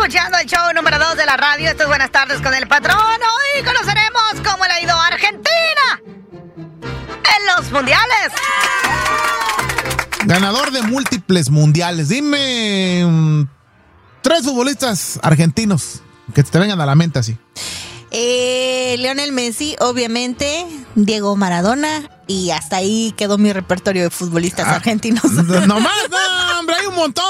escuchando el show número 2 de la radio. Esto es Buenas Tardes con el Patrón. Hoy conoceremos cómo le ha ido a Argentina en los mundiales. Ganador de múltiples mundiales. Dime 3 futbolistas argentinos que te vengan a la mente así. Lionel Messi, obviamente, Diego Maradona, y hasta ahí quedó mi repertorio de futbolistas argentinos. No más, no, hombre, hay un montón.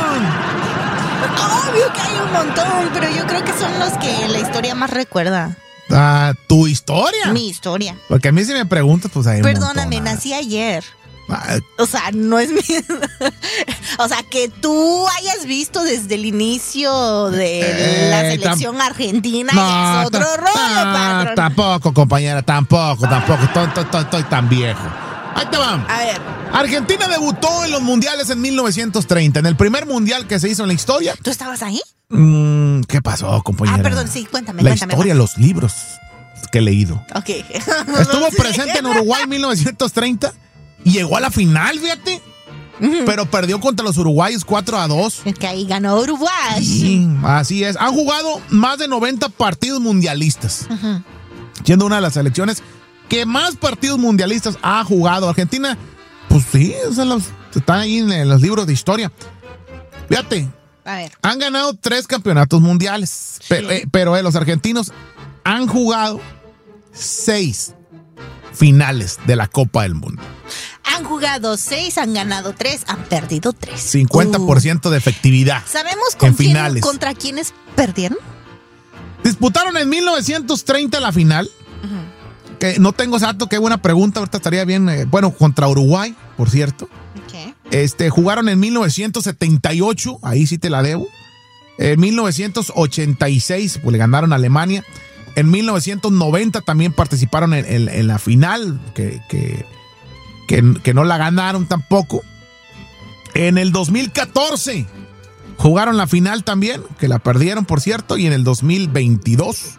Obvio que hay un montón, pero yo creo que son los que la historia más recuerda. ¿Tu historia? Mi historia. Porque a mí si me preguntas, pues hay un Perdóname, montón. nací ayer. O sea, no es mi... O sea, que tú hayas visto desde el inicio de la selección argentina No, es otro rollo, patrón. Tampoco, compañera, tampoco. Estoy tan viejo. Ahí te va. A ver. Argentina debutó en los mundiales en 1930, en el primer mundial que se hizo en la historia. ¿Tú estabas ahí? ¿Qué pasó, compañera? Perdón, sí, cuéntame. La historia, los libros que he leído. Ok. Estuvo presente en Uruguay en 1930 y llegó a la final, fíjate. Pero perdió contra los uruguayos 4-2. Es que ahí ganó Uruguay. Sí, así es. Han jugado más de 90 partidos mundialistas. Siendo una de las selecciones que más partidos mundialistas ha jugado. Argentina, pues sí, están ahí en los libros de historia. Fíjate. A ver. Han ganado 3 campeonatos mundiales. Pero los argentinos han jugado 6 finales de la Copa del Mundo. Han jugado 6, han ganado 3, han perdido 3. 50% de efectividad. ¿Sabemos contra quiénes perdieron? Disputaron en 1930 la final. Que no tengo exacto, qué buena pregunta. Ahorita estaría bien. Contra Uruguay, por cierto. Okay. Jugaron en 1978, ahí sí te la debo. En 1986, pues le ganaron a Alemania. En 1990 también participaron en la final, que no la ganaron tampoco. En el 2014 jugaron la final también, que la perdieron, por cierto. Y en el 2022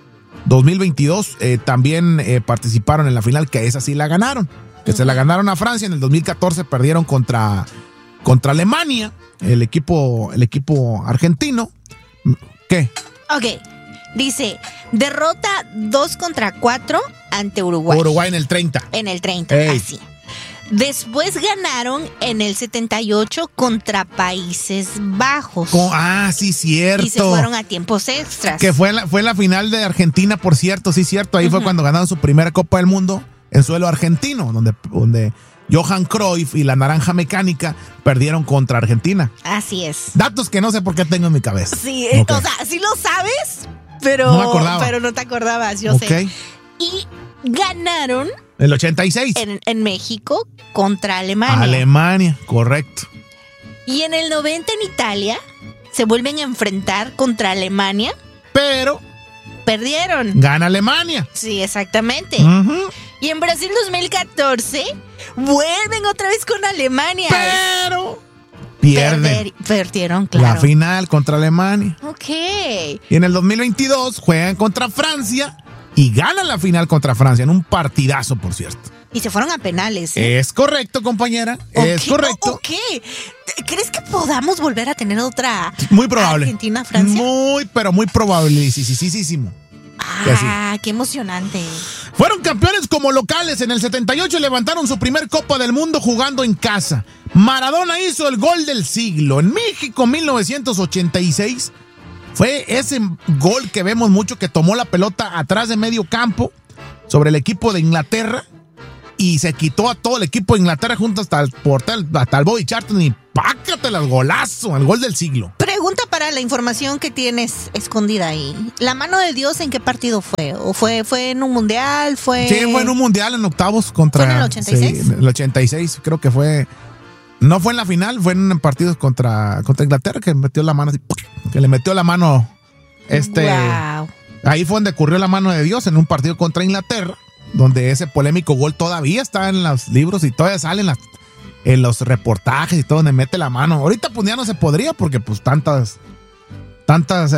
también participaron en la final, que esa sí la ganaron. Que se la ganaron a Francia. En el 2014 perdieron contra Alemania, el equipo argentino. ¿Qué? Ok. Dice, derrota 2-4 ante Uruguay. Uruguay en el 30. En el 30, así. Después ganaron en el 78 contra Países Bajos. Sí, cierto. Y se fueron a tiempos extras. Que fue la final de Argentina, por cierto, sí, cierto. Ahí fue cuando ganaron su primera Copa del Mundo en suelo argentino, donde Johan Cruyff y la Naranja Mecánica perdieron contra Argentina. Así es. Datos que no sé por qué tengo en mi cabeza. Sí, okay. O sea, sí lo sabes, pero no me acordaba. Pero no te acordabas, yo sé. Y ganaron el 86 en México contra Alemania. Alemania, correcto. Y en el 90 en Italia se vuelven a enfrentar contra Alemania, pero perdieron. Gana Alemania. Sí, exactamente. Y en Brasil 2014 vuelven otra vez con Alemania. Pero perdieron, claro. La final contra Alemania. Ok. Y en el 2022 juegan contra Francia y ganan la final contra Francia en un partidazo, por cierto. Y se fueron a penales. Es correcto, compañera. Es correcto. ¿Crees que podamos volver a tener otra? Muy probable. Argentina-Francia. Muy probable. Sí. Qué emocionante. Fueron campeones como locales. En el 78 levantaron su primer Copa del Mundo jugando en casa. Maradona hizo el gol del siglo. En México, 1986, fue ese gol que vemos mucho, que tomó la pelota atrás de medio campo sobre el equipo de Inglaterra y se quitó a todo el equipo de Inglaterra junto hasta el portal, hasta el Bobby Charlton, y pácatela el golazo, el gol del siglo. Pregunta para la información que tienes escondida ahí. ¿La mano de Dios en qué partido fue? ¿O fue en un mundial? Sí, fue en un mundial en octavos contra... ¿Fue en el 86? Sí, en el 86 creo que fue... No fue en la final, fue en partidos contra Inglaterra, que metió la mano así, que le metió la mano Wow. Ahí fue donde ocurrió la mano de Dios, en un partido contra Inglaterra, donde ese polémico gol todavía está en los libros y todavía sale en los reportajes y todo, donde mete la mano. Ahorita pues ya no se podría porque pues tantas